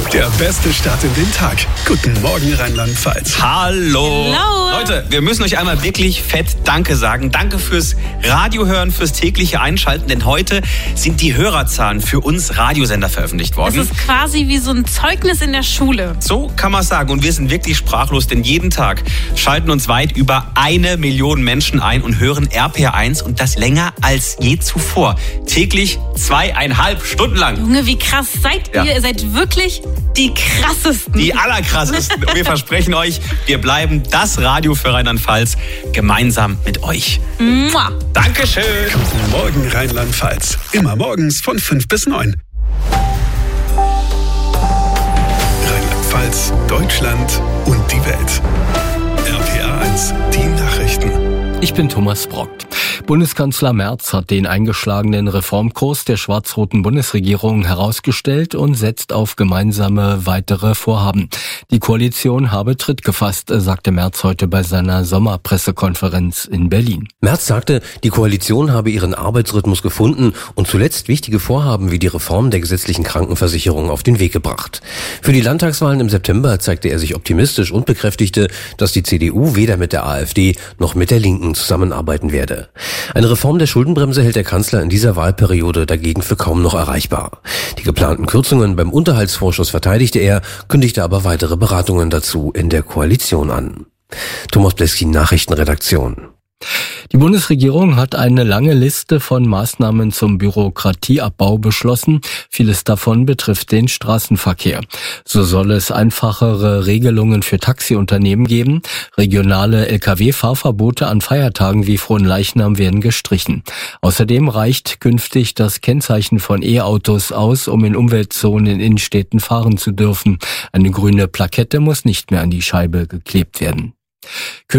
Der beste Start in den Tag. Guten Morgen, Rheinland-Pfalz. Hallo. Hello. Leute, wir müssen euch einmal wirklich fett Danke sagen. Danke fürs Radiohören, fürs tägliche Einschalten. Denn heute sind die Hörerzahlen für uns Radiosender veröffentlicht worden. Das ist quasi wie so ein Zeugnis in der Schule. So kann man es sagen. Und wir sind wirklich sprachlos, denn jeden Tag schalten uns weit über 1 Million Menschen ein und hören RPR1 und das länger als je zuvor. Täglich 2,5 Stunden lang. Junge, wie krass seid ihr? Ja. Ihr seid wirklich die krassesten. Die allerkrassesten. Und wir versprechen euch, wir bleiben das Radio für Rheinland-Pfalz gemeinsam mit euch. Mua. Dankeschön. Guten Morgen, Rheinland-Pfalz. Immer morgens von 5 bis 9. Rheinland-Pfalz, Deutschland und die Welt. RPR1, die Nachrichten. Ich bin Thomas Brock. Bundeskanzler Merz hat den eingeschlagenen Reformkurs der schwarz-roten Bundesregierung herausgestellt und setzt auf gemeinsame weitere Vorhaben. Die Koalition habe Tritt gefasst, sagte Merz heute bei seiner Sommerpressekonferenz in Berlin. Merz sagte, die Koalition habe ihren Arbeitsrhythmus gefunden und zuletzt wichtige Vorhaben wie die Reform der gesetzlichen Krankenversicherung auf den Weg gebracht. Für die Landtagswahlen im September zeigte er sich optimistisch und bekräftigte, dass die CDU weder mit der AfD noch mit der Linken zusammenarbeiten werde. Eine Reform der Schuldenbremse hält der Kanzler in dieser Wahlperiode dagegen für kaum noch erreichbar. Die geplanten Kürzungen beim Unterhaltsvorschuss verteidigte er, kündigte aber weitere Beratungen dazu in der Koalition an. Thomas Bleski, Nachrichtenredaktion. Die Bundesregierung hat eine lange Liste von Maßnahmen zum Bürokratieabbau beschlossen. Vieles davon betrifft den Straßenverkehr. So soll es einfachere Regelungen für Taxiunternehmen geben. Regionale Lkw-Fahrverbote an Feiertagen wie Fronleichnam werden gestrichen. Außerdem reicht künftig das Kennzeichen von E-Autos aus, um in Umweltzonen in Innenstädten fahren zu dürfen. Eine grüne Plakette muss nicht mehr an die Scheibe geklebt werden.